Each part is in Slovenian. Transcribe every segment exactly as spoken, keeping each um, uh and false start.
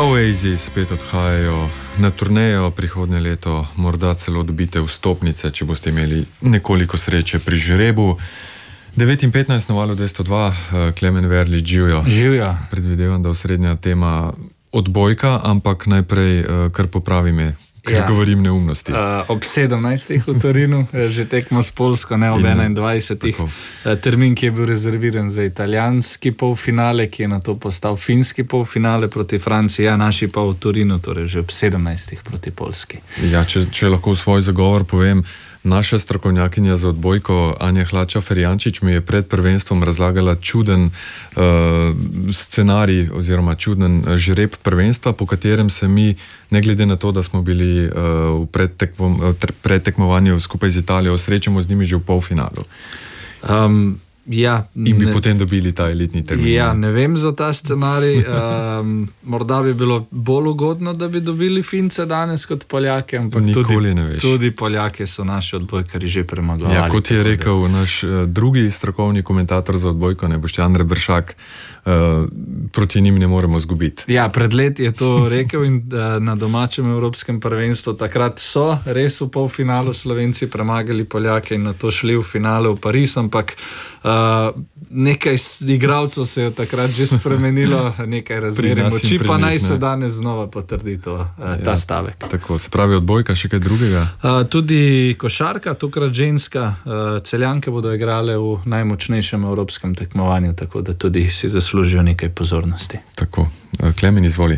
Oasis spet odhajajo na turnejo prihodnje leto, morda celo dobite vstopnice, če boste imeli nekoliko sreče pri žrebu. devet in petnajst na valu dvesto dva, Klemen Verlič, živjo. Živjo. Predvidevam, da osrednja tema odbojka, ampak najprej kar popravi me, ker ja. govorim neumnosti. Uh, ob sedemnajstih v Torinu, že tekmo s Poljsko, ne ob enaindvajsetih. Termin, ki je bil rezerviran za italijanski polfinale, ki je na to postal finski polfinale proti Franciji, ja, naši pa v Torinu, torej že ob sedemnajstih proti Poljski. Ja, če, če lahko v svoj zagovor povem, naša strokovnjakinja za odbojko Anja Hlača-Ferjančič mi je pred prvenstvom razlagala čuden uh, scenarij oziroma čuden žreb prvenstva, po katerem se mi, ne glede na to, da smo bili uh, v predtekmo, predtekmovanju skupaj z Italijo, srečamo z njimi že v polfinalu. Um, ja, In bi ne, potem dobili ta elitni termin. Ja, ne vem za ta scenarij. Um, morda bi bilo bolj ugodno, da bi dobili Fince danes kot Poljake, ampak Nikoli ne tudi, veš. tudi Poljake so naši odbojkari že premagovali. Ja, kot je rekel naš uh, drugi strokovni komentator za odbojko, ne, Boštjan Reberšak, uh, proti njim ne moremo zgubiti. Ja, pred leti je to rekel in uh, na domačem evropskem prvenstvu takrat so res v polfinalu Slovenci premagali Poljake in na to šli v finale v Pariz, ampak uh, nekaj igralcev se je takrat že spremenilo, nekaj razmerij moči, pa naj se danes znova potrdi to, uh, ta ja, stavek. Tako, se pravi odbojka, še kaj drugega? Uh, tudi košarka, tokrat ženska, uh, Celjanke bodo igrale v najmočnejšem evropskem tekmovanju, tako da tudi si zaslužijo nekaj pozornosti. Tako, Klemen, izvoli.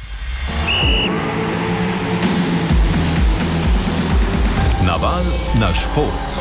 Naval na šport.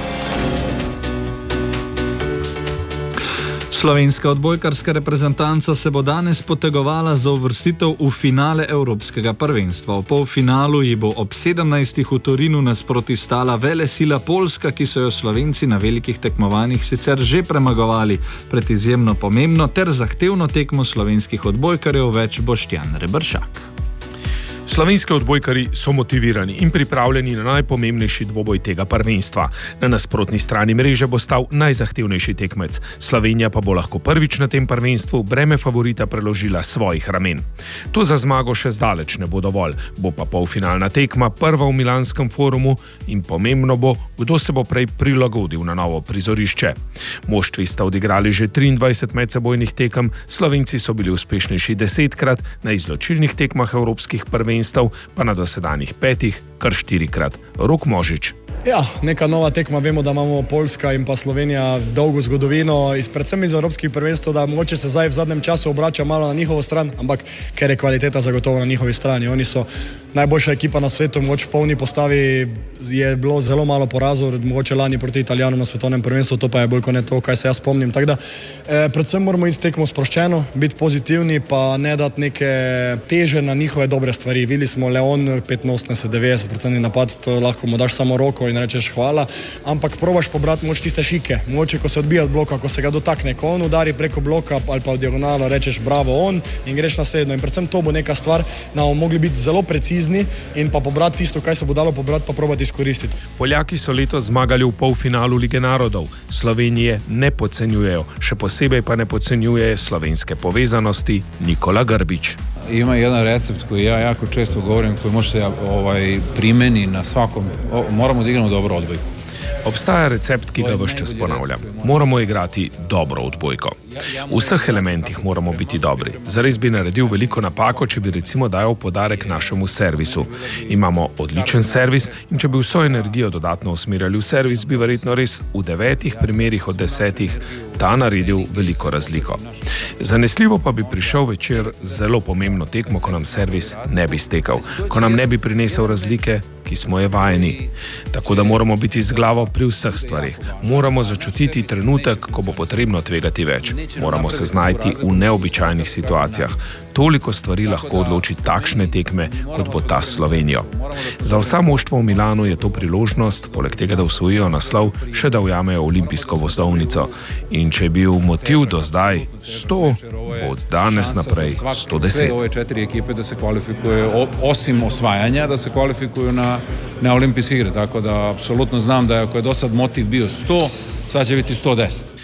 Slovenska odbojkarska reprezentanca se bo danes potegovala za uvrstitev v finale Evropskega prvenstva. V polfinalu ji bo ob sedemnajstih v Torinu nasproti stala velesila Poljska, ki so jo Slovenci na velikih tekmovanjih sicer že premagovali. Pred izjemno pomembno ter zahtevno tekmo slovenskih odbojkarjev več Boštjan Reberšak. Slovenski odbojkari so motivirani in pripravljeni na najpomembnejši dvoboj tega prvenstva. Na nasprotni strani mreže bo stal najzahtevnejši tekmec. Slovenija pa bo lahko prvič na tem prvenstvu breme favorita preložila svojih ramen. To za zmago še zdaleč ne bo dovolj. Bo pa polfinalna tekma prva v Milanskem forumu in pomembno bo, kdo se bo prej prilagodil na novo prizorišče. Moštvi sta odigrali že triindvajset medsebojnih tekem, Slovenci so bili uspešnejši desetkrat, na izločilnih tekmah evropskih prvenstv pa na dosedanjih petih, kar štirikrat. Rok Možič. Ja, neka nova tekma, vemo, da imamo Poljska in pa Slovenija dolgo zgodovino, iz, predvsem iz evropskih prvenstv, da mogoče se zdaj v zadnjem času obrača malo na njihovo stran, ampak ker je kvaliteta zagotovo na njihovi strani. Oni so najboljša ekipa na svetu, mogoče v polni postavi je bilo zelo malo porazov, mogoče lani proti Italijanom na svetovnem prvenstvu, to pa je bolj kot ne to, kaj se jaz spomnim. Tako da, eh, predvsem moramo iti tekmo sproščeno, biti pozitivni, pa ne dati neke teže na njihove dobre stvari. Videli smo Leon petinosemdeset devetdeset procentni napad, to lahko mu daš samo roko in rečeš hvala, ampak probaš pobrati moč tiste šike. Moče, ko se odbija od bloka, ko se ga dotakne, ko on udari preko bloka ali pa v diagonalo, rečeš bravo on in greš naslednjo. In predvsem to bo neka stvar, da bomo mogli biti zelo precizni in pa pobrati tisto, kaj se bo dalo pobrati, pa probati izkoristiti. Poljaki so letos zmagali v polfinalu Lige narodov. Slovenije ne podcenjujejo, še posebej pa ne podcenjuje slovenske povezanosti Nikola Grbić. Ima jedan recept koji ja jako često govorim, koji može se ovaj, primeni na svakom, o, moramo da igramo dobro odbojku. Obstaja recept, ki ga ves čas ponavljam. Moramo igrati dobro odbojko. V vseh elementih moramo biti dobri. Zares bi naredil veliko napako, če bi recimo dajal podarek našemu servisu. Imamo odličen servis in če bi vso energijo dodatno usmerjali v servis, bi verjetno res v devetih primerih od desetih ta naredil veliko razliko. Zanesljivo pa bi prišel večer zelo pomembno tekmo, ko nam servis ne bi stekel, ko nam ne bi prinesel razlike, ki smo je vajeni. Tako da moramo biti z glavo pri vseh stvarih. Moramo začutiti trenutek, ko bo potrebno tvegati več. Moramo se znajti v neobičajnih situacijah. Toliko stvari lahko odloči takšne tekme, kot bo ta Slovenijo. Za vsa moštva v Milanu je to priložnost, poleg tega, da osvojijo naslov, še da ujamejo olimpijsko vozovnico. In če je bil motiv do zdaj sto, bo od danes naprej sto deset. Sve ove četiri ekipe da se kvalifikuju, osim osvajanja, da se kvalifikuju na, na olimpijske igre. Tako da apsolutno znam da ako je do sad motiv bio sto, sad će biti sto deset.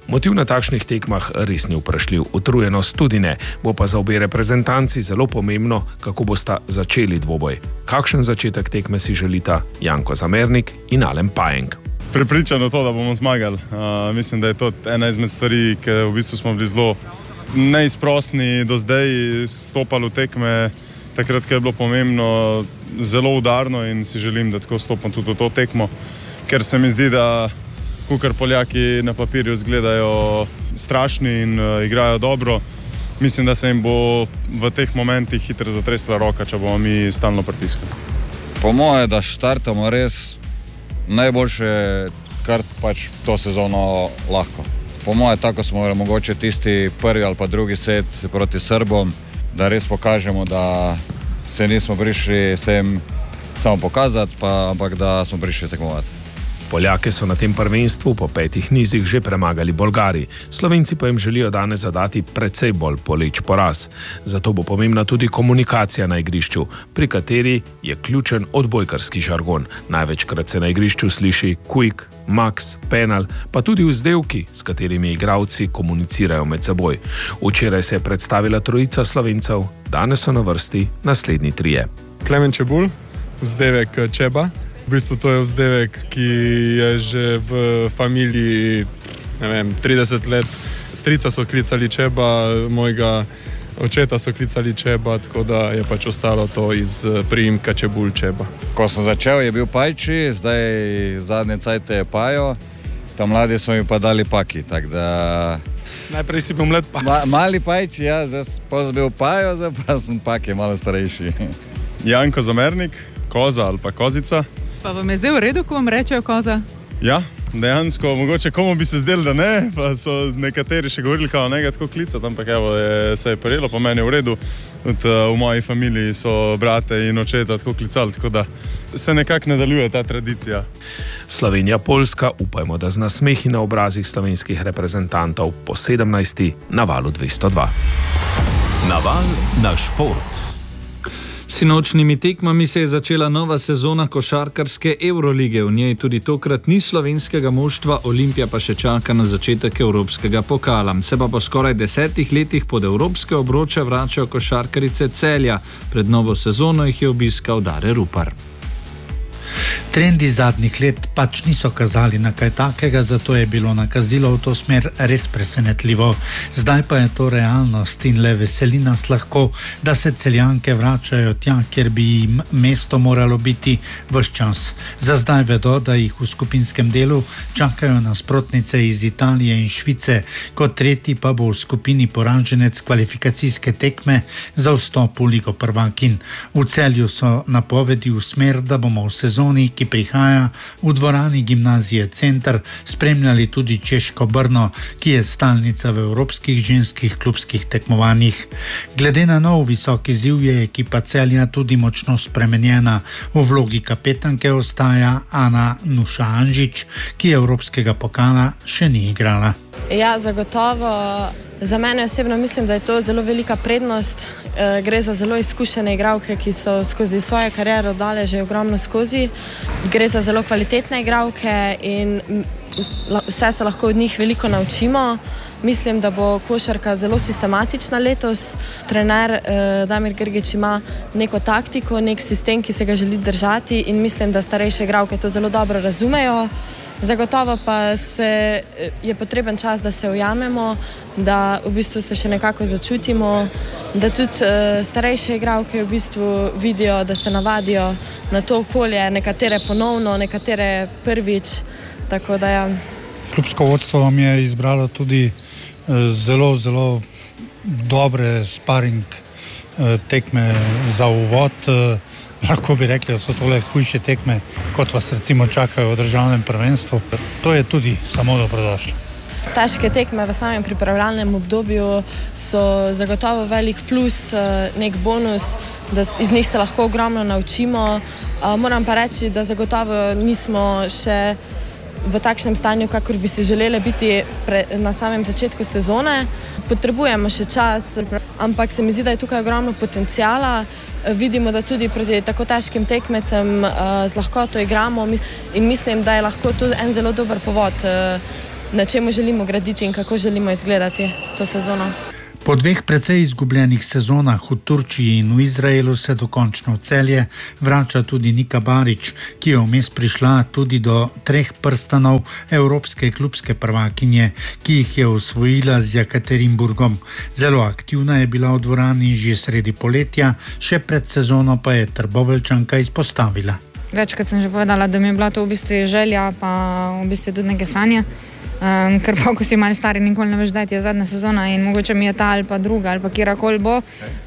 Motiv na takšnih tekmah res ni vprašljiv, utrujenost tudi ne, bo pa za obe reprezentanci zelo pomembno, kako bosta začeli dvoboj. Kakšen začetek tekme si želita Janko Zamernik in Alen Pajenk? Prepričan v to, da bomo zmagali. Uh, mislim, da je to ena izmed stvari, ki v bistvu smo bili zelo neizprostni do zdaj, stopali v tekme, takrat, ko je bilo pomembno, zelo udarno in si želim, da tako stopam tudi v to tekmo, ker se mi zdi, da kukar Poljaki na papirju izgledajo strašni in uh, igrajo dobro. Mislim, da se jim bo v teh momentih hitro zatresla roka, če bomo mi stalno pritiskali. Po moje, da štartamo res najboljše, kar pač to sezono lahko. Po moje, tako smo mogoče tisti prvi ali pa drugi set proti Srbom, da res pokažemo, da se nismo prišli sem samo pokazati, pa, ampak da smo prišli tekmovati. Poljake so na tem prvenstvu po petih nizih že premagali Bolgari, Slovenci pa jim želijo danes zadati precej bolj boleč poraz. Zato bo pomembna tudi komunikacija na igrišču, pri kateri je ključen odbojkarski žargon. Največkrat se na igrišču sliši quick, max, penal, pa tudi vzdevki, s katerimi igralci komunicirajo med seboj. Včeraj se je predstavila trojica Slovencev, danes so na vrsti naslednji trije. Klemen Čebulj, vzdevek Čeba. V bistvu to je vzdevek, ki je že v familiji, ne vem, trideset let. Strica so klicali Čeba, mojega očeta so klicali Čeba, tako da je pač ostalo to iz priimka Čebulj Čeba. Ko sem začel, je bil Pajči, zdaj zadnje cajte je Pajo, tam mladi so mi pa dali Paki, tako da... Najprej si bil mlad Paki. Ma, mali Pajči, ja, zdaj sem bil Pajo, zdaj pa sem Paki, malo starejši. Janko Zamernik, koza ali pa kozica. Pa vam je zdaj v redu, ko vam rečejo koza? Ja, dejansko, mogoče komu bi se zdel, da ne, pa so nekateri še govorili, kao ne ga tako klicati, ampak evo, je, se je prijelo, po meni je v redu. Tudi uh, v moji familiji so brate in očeta tako klicali, tako da se nekako nadaljuje ta tradicija. Slovenija-Poljska, upajmo, da z nasmehi na obrazih slovenskih reprezentantov po sedemnajsti na valu dvesto dva. Naval na šport. S sinočnjimi tekmami se je začela nova sezona košarkarske Evrolige. V njej tudi tokrat ni slovenskega moštva, Olimpija pa še čaka na začetek evropskega pokala. Se pa po skoraj desetih letih pod evropske obroče vračajo košarkarice Celja. Pred novo sezono jih je obiskal Dare Rupar. Trendi zadnjih let pač niso kazali na kaj takega, zato je bilo nakazilo v to smer res presenetljivo. Zdaj pa je to realnost in le veseli nas lahko, da se Celjanke vračajo tja, kjer bi jim mesto moralo biti ves čas. Za zdaj vedo, da jih v skupinskem delu čakajo nasprotnice iz Italije in Švice, kot tretji pa bo v skupini poraženec kvalifikacijske tekme za vstop v Ligo prvakinj. V Celju so napovedi v smer, da bomo v sezoni, ki prihaja, v dvorani gimnazije Center spremljali tudi češko Brno, ki je stalnica v evropskih ženskih klubskih tekmovanjih. Glede na nov visoki izziv je ekipa Celja tudi močno spremenjena. V vlogi kapetanke ostaja Ana Nuša Anžič, ki evropskega pokala še ni igrala. Ja, zagotovo. Za mene osebno mislim, da je to zelo velika prednost. E, gre za zelo izkušene igralke, ki so skozi svojo kariero dale že ogromno skozi. Gre za zelo kvalitetne igralke in vse se lahko od njih veliko naučimo. Mislim, da bo košarka zelo sistematična letos. Trener eh, Damir Grgić ima neko taktiko, nek sistem, ki se ga želi držati in mislim, da starejše igralke to zelo dobro razumejo. Zagotovo pa se, je potreben čas, da se ujamemo, da v bistvu se še nekako začutimo, da tudi uh, starejše igralke v bistvu vidijo, da se navadijo na to okolje, nekatere ponovno, nekatere prvič. Tako da ja. Klubsko vodstvo vam je izbralo tudi uh, zelo, zelo dobre sparing uh, tekme za uvod. Uh, Lahko bi rekli, da so tole hujše tekme, kot vas recimo čakajo v državnem prvenstvu. To je tudi samo dobrodošlo. Težke tekme v samem pripravljalnem obdobju so zagotovo velik plus, nek bonus, da iz njih se lahko ogromno naučimo. Moram pa reči, da zagotovo nismo še v takšnem stanju, kakor bi si želeli biti pre, na samem začetku sezone. Potrebujemo še čas, ampak se mi zdi, da je tukaj ogromno potencijala. Vidimo, da tudi proti tako težkim tekmecem uh, z lahkoto igramo in mislim, da je lahko tudi en zelo dober povod. Uh, na čemu želimo graditi in kako želimo izgledati to sezono. Po dveh precej izgubljenih sezonah v Turčiji in v Izraelu se dokončno v Celje vrača tudi Nika Barič, ki je vmes prišla tudi do treh prstanov evropske klubske prvakinje, ki jih je osvojila z Jekaterinburgom. Zelo aktivna je bila v dvorani že sredi poletja, še pred sezono pa je Trboveljčanka izpostavila. Večkrat sem že povedala, da mi je bila to v bistvu želja, pa v bistvu tudi neke sanje. Um, ker pa, ko si malo stari, nikoli ne veš, da je zadnja sezona in mogoče mi je ta ali pa druga ali pa kjerkoli bo.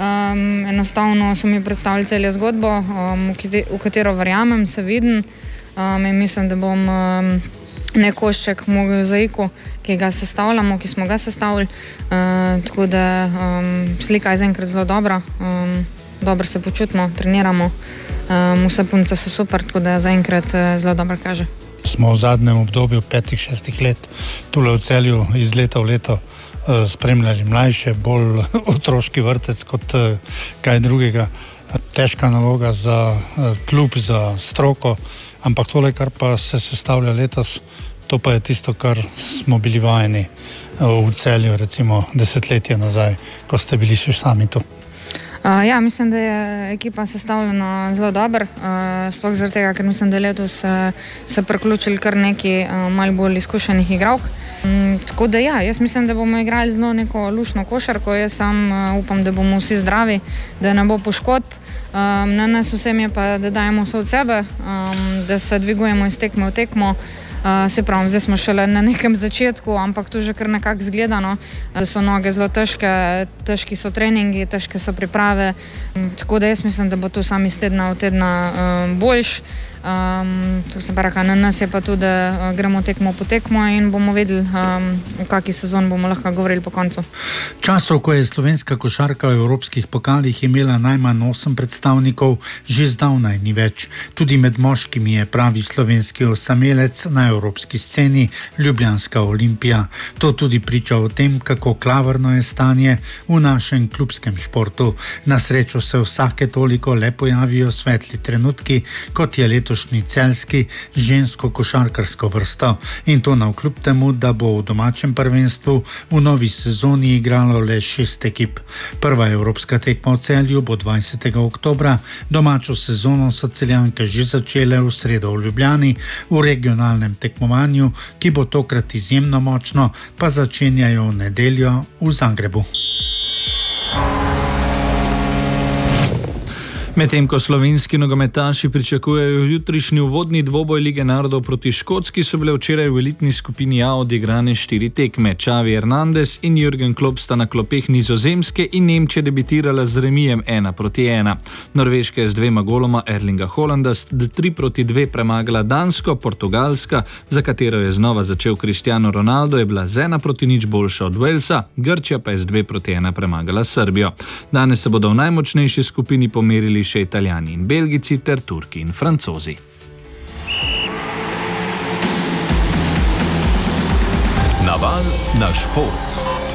Um, enostavno so mi predstavili celjo zgodbo, um, v katero verjamem, se vidim um, in mislim, da bom um, nek košček v mozaiku, ki ga sestavljamo, ki smo ga sestavili. Uh, tako da um, slika je zaenkrat zelo dobra, um, dobro se počutimo, treniramo, um, vse punce so super, tako da zaenkrat uh, zelo dobro kaže. Smo v zadnjem obdobju petih, šestih let tule v Celju iz leta v leto uh, spremljali mlajše, bolj otroški vrtec kot uh, kaj drugega. Težka naloga za uh, klub, za stroko, ampak tole, kar pa se sestavlja letos, to pa je tisto, kar smo bili vajeni uh, v Celju, recimo desetletje nazaj, ko ste bili še sami tu. Uh, ja, mislim, da je ekipa sestavljena zelo dobro, uh, sploh zaradi tega, ker mislim, da je letos uh, se priključili kar nekaj uh, malo bolj izkušenih igralk. Um, tako da ja, jaz mislim, da bomo igrali zelo neko luštno košarko, jaz sam uh, upam, da bomo vsi zdravi, da ne bo poškodb. Um, na nas vsem je pa, da dajemo vse od sebe, um, da se dvigujemo iz tekme v tekmo. Uh, se pravim, zdaj smo šele na nekem začetku, ampak to že kar nekako zgledano, da so noge zelo težke, težki so treningi, težke so priprave, um, tako da jaz mislim, da bo to sam iz tedna v tedna um, boljš. Um, to se pravi, na nas je pa tudi, da uh, gremo tekmo po tekmo in bomo vedeli, um, v kaki sezon bomo lahko govorili po koncu. Časov, ko je slovenska košarka v evropskih pokalih imela najmanj osem predstavnikov, že zdavnaj ni več. Tudi med moškimi je pravi slovenski osamelec na evropski sceni Ljubljanska Olimpija. To tudi priča o tem, kako klavrno je stanje v našem klubskem športu. Na srečo se vsake toliko le pojavijo svetli trenutki, kot je letošnji celjski žensko košarkarsko vrsto. In to navkljub temu, da bo v domačem prvenstvu v novi sezoni igralo le šest ekip. Prva evropska tekma v Celju bo dvajsetega oktobra, domačo sezono so Celjanke že začele v sredo v Ljubljani, v regionalnem tekmovanju, ki bo tokrat izjemno močno, pa začenjajo v nedeljo v Zagrebu. Medtem ko slovenski nogometaši pričakujejo jutrišnji uvodni dvoboj Lige narodov proti Škotski, so bile včeraj v elitni skupini A odigrane štiri tekme. Xavi Hernandez in Jürgen Klopp sta na klopeh Nizozemske in Nemčija debitirala z remijem ena proti ena. Norveška je z dvema goloma Erlinga Haalanda s tri proti dve premagala Dansko, Portugalska, za katero je znova začel Cristiano Ronaldo, je bila z ena proti nič boljša od Walesa, Grčija pa je z dve proti ena premagala Srbijo. Danes se bodo v najmočnejši skupini pomerili še Italijani in Belgijci ter Turki in Francozi. Naval na šport.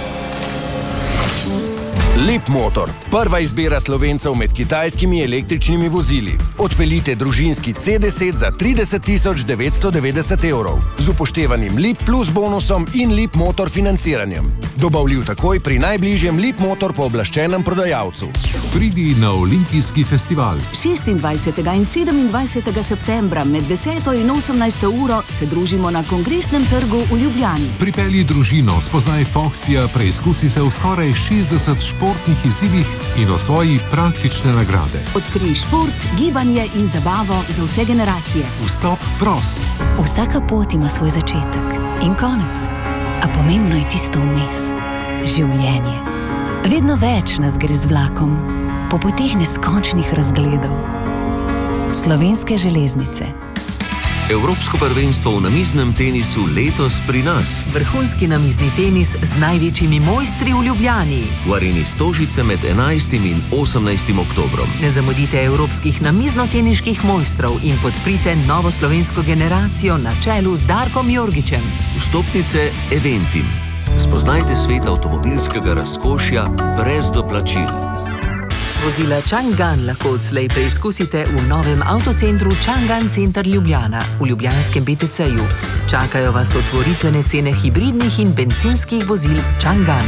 Leap Motor, prva izbira Slovencev med kitajskimi električnimi vozili. Odpeljite družinski C deset za trideset tisoč devetsto devetdeset evrov z upoštevanim Leap Plus bonusom in Leap Motor financiranjem. Dobavljiv takoj pri najbližjem Leap Motor pooblaščenem prodajalcu. Pridi na Olimpijski festival. šestindvajsetega in sedemindvajsetega septembra med deseto in osemnajsto uro se družimo na Kongresnem trgu v Ljubljani. Pripelji družino, spoznaj Foxija, preizkusi se v skoraj šestdeset športnih izzivih in osvoji praktične nagrade. Odkrij šport, gibanje in zabavo za vse generacije. Vstop prost. Vsaka pot ima svoj začetek in konec, a pomembno je tisto vmes. Življenje. Vedno več nas gre z vlakom, po poteh neskončnih razgledov. Slovenske železnice. Evropsko prvenstvo v namiznem tenisu letos pri nas. Vrhunski namizni tenis z največjimi mojstri v Ljubljani. V areni Stožice med enajstim in osemnajstim oktobrom. Ne zamudite evropskih namiznoteniških mojstrov in podprite novo slovensko generacijo na čelu z Darkom Jorgičem. Vstopnice Eventim. Spoznajte svet avtomobilskega razkošja brez doplačil. Vozila Chang'an lahko odslej preizkusite v novem avtocentru Chang'an Center Ljubljana v ljubljanskem B T C-ju. Čakajo vas otvoritvene cene hibridnih in bencinskih vozil Chang'an.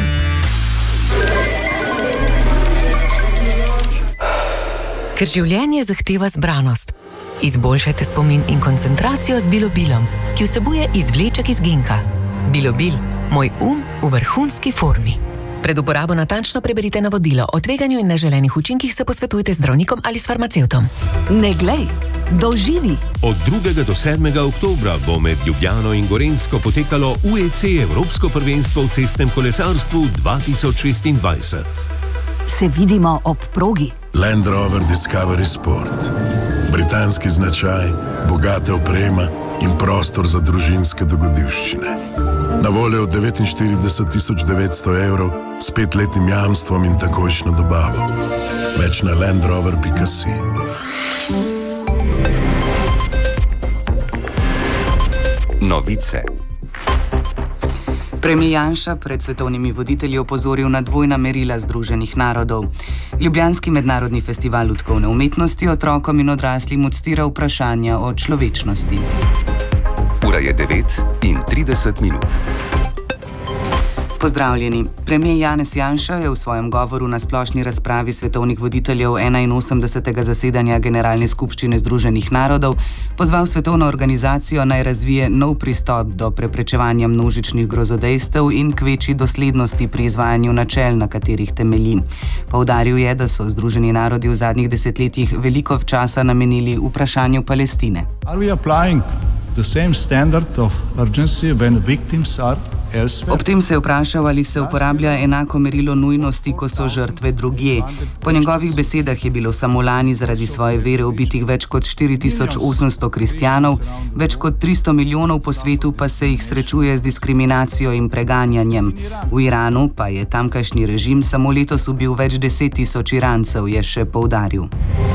Ker življenje zahteva zbranost. Izboljšajte spomin in koncentracijo z Bilobilom, ki vsebuje izvleček iz ginka. Bilobil, moj um v vrhunski formi. Pred uporabo natančno preberite navodilo. O tveganju in neželenih učinkih se posvetujte z zdravnikom ali s farmacevtom. Ne glej, doživi! Od drugega do sedmega oktobra bo med Ljubljano in Gorenjsko potekalo U E C Evropsko prvenstvo v cestnem kolesarstvu dva tisoč šestindvajset. Se vidimo ob progi. Land Rover Discovery Sport. Britanski značaj, bogata oprema in prostor za družinske dogodivščine. Na voljo od devetinštirideset tisoč devetsto evrov s petletnim jamstvom in takojšnjo dobavo. Več na landrover pika si. Novice. Premijer Janša pred svetovnimi voditelji opozoril na dvojna merila Združenih narodov. Ljubljanski mednarodni festival lutkovne umetnosti otrokom in odraslim odstira vprašanja o človečnosti. Ura je devet in trideset minut. Pozdravljeni. Premijer Janez Janša je v svojem govoru na splošni razpravi svetovnih voditeljev enainosemdesetega zasedanja Generalne skupščine Združenih narodov pozval svetovno organizacijo naj razvije nov pristop do preprečevanja množičnih grozodejstev in k večji doslednosti pri izvajanju načel, na katerih temelji. Poudaril je, da so Združeni narodi v zadnjih desetletjih veliko časa namenili vprašanju Palestine. Are we applying the same standard of urgency when victims are Ob tem se je vprašal, ali se uporablja enako merilo nujnosti, ko so žrtve drugje. Po njegovih besedah je bilo samo lani zaradi svoje vere ubitih več kot štiri tisoč osemsto kristjanov, več kot tristo milijonov po svetu pa se jih srečuje z diskriminacijo in preganjanjem. V Iranu pa je tamkajšnji režim samo letos ubil več deset tisoč Irancev, je še poudaril.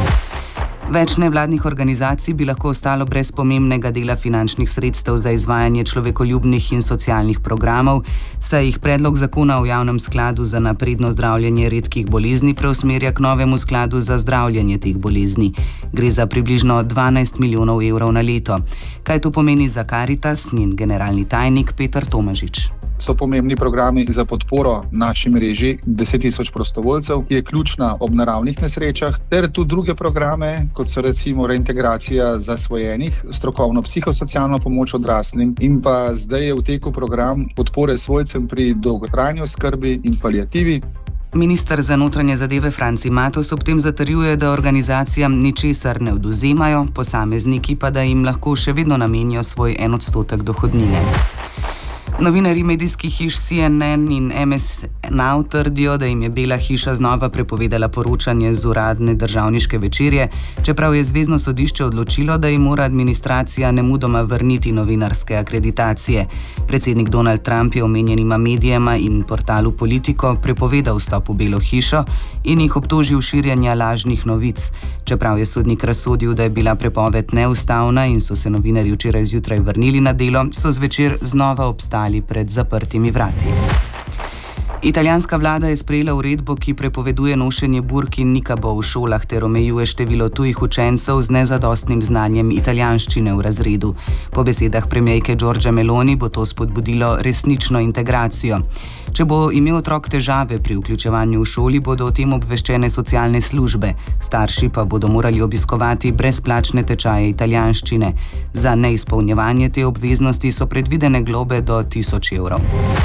Več nevladnih organizacij bi lahko ostalo brez pomembnega dela finančnih sredstev za izvajanje človekoljubnih in socialnih programov, saj jih predlog zakona o javnem skladu za napredno zdravljenje redkih bolezni preusmerja k novemu skladu za zdravljenje teh bolezni. Gre za približno dvanajst milijonov evrov na leto. Kaj to pomeni za Karitas, njen generalni tajnik Peter Tomažič? So pomembni programi za podporo naši mreži deset tisoč prostovoljcev, ki je ključna ob naravnih nesrečah, ter tudi druge programe, kot so recimo reintegracija zasvojenih, strokovno psihosocialno pomoč odraslim in pa zdaj je v teku program podpore svojcem pri dolgotrajni oskrbi in paliativi. Minister za notranje zadeve Franci Matos ob tem zatrjuje, da organizacijam ničesar ne odvzemajo, posamezniki pa da jim lahko še vedno namenijo svoj en odstotek dohodnine. Novinarji medijskih hiš C N N in M S N B C trdijo, da jim je Bela hiša znova prepovedala poročanje z uradne državniške večerje, čeprav je Zvezno sodišče odločilo, da jim mora administracija nemudoma vrniti novinarske akreditacije. Predsednik Donald Trump je omenjenima medijema in portalu Politico prepovedal vstop v Belo hišo in jih obtožil širjenja lažnih novic. Čeprav je sodnik razsodil, da je bila prepoved neustavna in so se novinarji včeraj zjutraj vrnili na delo, so zvečer znova obstali pred zaprtimi vrati. Italijanska vlada je sprejela uredbo, ki prepoveduje nošenje burk in nikabov v šolah ter omejuje število tujih učencev z nezadostnim znanjem italijanščine v razredu. Po besedah premierke Giorgia Meloni bo to spodbudilo resnično integracijo. Če bo imel otrok težave pri vključevanju v šoli, bodo o tem obveščene socialne službe. Starši pa bodo morali obiskovati brezplačne tečaje italijanščine. Za neizpolnjevanje te obveznosti so predvidene globe do tisoč evrov.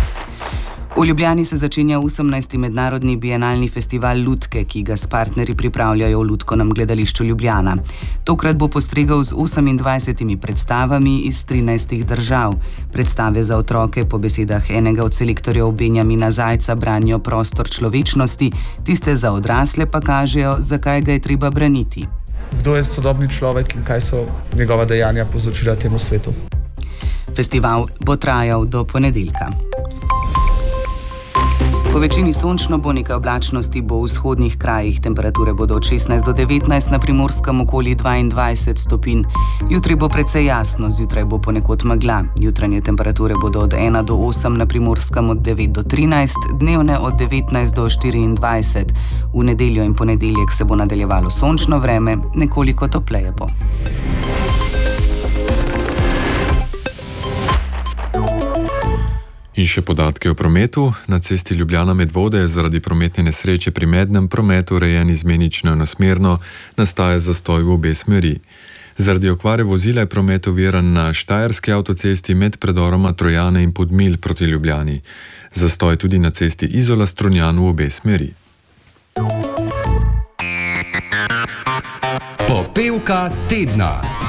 V Ljubljani se začenja osemnajsti mednarodni bienalni festival lutke, ki ga s partnerji pripravljajo v Lutkovnem gledališču Ljubljana. Tokrat bo postregel z osemindvajsetimi predstavami iz trinajstih držav. Predstave za otroke po besedah enega od selektorjev Benjamina Zajca branijo prostor človečnosti, tiste za odrasle pa kažejo, zakaj ga je treba braniti. Kdo je sodobni človek in kaj so njegova dejanja povzročila temu svetu? Festival bo trajal do ponedeljka. Po večini sončno bo, nekaj oblačnosti bo v vzhodnih krajih, temperature bodo od šestnajst do devetnajst, na Primorskem okoli dvaindvajset stopinj. Jutri bo precej jasno, zjutraj bo ponekod megla. Jutranje temperature bodo od ena do osem, na Primorskem od devet do trinajst, dnevne od devetnajst do štiriindvajset. V nedeljo in ponedeljek se bo nadaljevalo sončno vreme, nekoliko topleje bo. In še podatke o prometu. Na cesti Ljubljana-Medvode je zaradi prometne nesreče pri mednem prometu urejen izmenično enosmerno, nastaja zastoj v obe smeri. Zaradi okvare vozila je promet oviran na Štajerski avtocesti med predoroma Trojane in Podmilj proti Ljubljani. Zastoj tudi na cesti Izola-Strunjan v obe smeri. Popevka tedna.